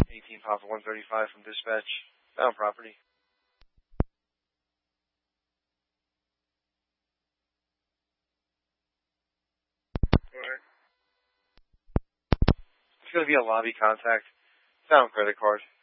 18 Papa 135 from dispatch. Found property. Alright. It's going to be a lobby contact. Found credit card.